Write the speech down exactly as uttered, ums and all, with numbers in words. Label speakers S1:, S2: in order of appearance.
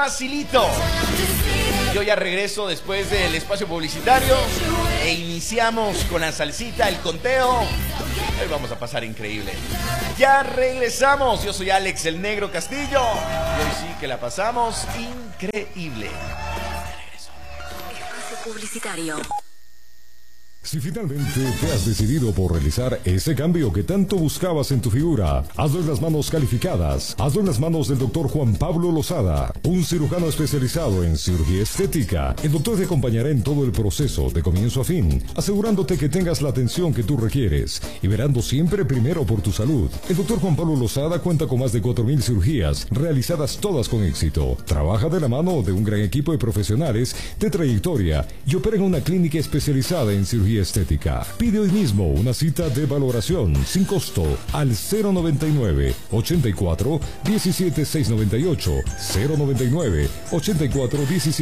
S1: Facilito. Yo ya regreso después del espacio publicitario e iniciamos con la salsita, el conteo. Hoy vamos a pasar increíble. Ya regresamos. Yo soy Alex el Negro Castillo y hoy sí que la pasamos increíble. Ya regreso.
S2: Espacio publicitario.
S3: Si finalmente te has decidido por realizar ese cambio que tanto buscabas en tu figura, hazlo en las manos calificadas. Hazlo en las manos del doctor Juan Pablo Lozada, un cirujano especializado en cirugía estética. El doctor te acompañará en todo el proceso, de comienzo a fin, asegurándote que tengas la atención que tú requieres y verando siempre primero por tu salud. El doctor Juan Pablo Lozada cuenta con más de cuatro mil cirugías, realizadas todas con éxito. Trabaja de la mano de un gran equipo de profesionales de trayectoria y opera en una clínica especializada en cirugía estética. Pide hoy mismo una cita de valoración sin costo al cero noventa y nueve, ochenta y cuatro, diecisiete, seiscientos noventa y ocho, cero noventa y nueve, ochenta y cuatro, diecisiete